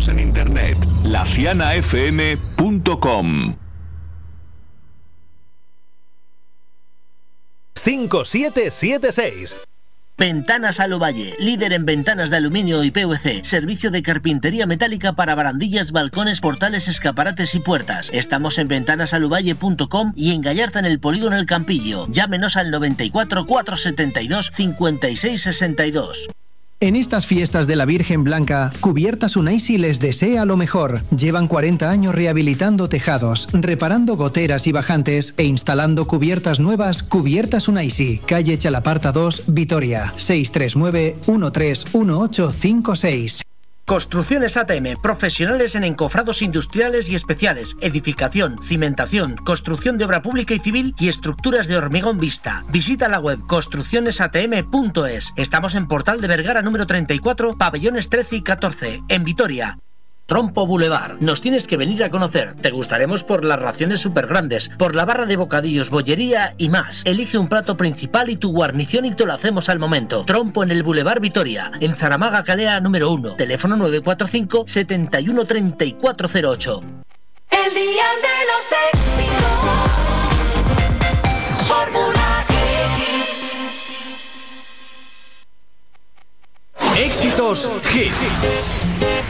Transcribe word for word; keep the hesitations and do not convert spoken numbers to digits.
Síguenos en internet, la ciana f m punto com. cinco siete siete seis. Ventanas Alovalle, líder en ventanas de aluminio y P V C. Servicio de carpintería metálica para barandillas, balcones, portales, escaparates y puertas. Estamos en ventanas alovalle punto com y en Gallarta, en el Polígono El Campillo. Llámenos al noventa y cuatro, cuatrocientos setenta y dos, cincuenta y seis sesenta y dos. En estas fiestas de la Virgen Blanca, Cubiertas Unaisi les desea lo mejor. Llevan cuarenta años rehabilitando tejados, reparando goteras y bajantes e instalando cubiertas nuevas. Cubiertas Unaisi, calle Chalaparta dos, Vitoria, seis tres nueve, uno tres uno ocho cinco seis. Construcciones A T M, profesionales en encofrados industriales y especiales, edificación, cimentación, construcción de obra pública y civil y estructuras de hormigón vista. Visita la web construcciones a t m punto es. Estamos en Portal de Vergara número treinta y cuatro, pabellones trece y catorce, en Vitoria. Trompo Boulevard. Nos tienes que venir a conocer. Te gustaremos por las raciones súper grandes, por la barra de bocadillos, bollería y más. Elige un plato principal y tu guarnición y te lo hacemos al momento. Trompo en el Boulevard Vitoria, en Zaramaga Calea número uno. Teléfono nueve cuatro cinco, setenta y uno, treinta y cuatro cero ocho. El dial de los éxitos. Fórmula Éxitos Hit.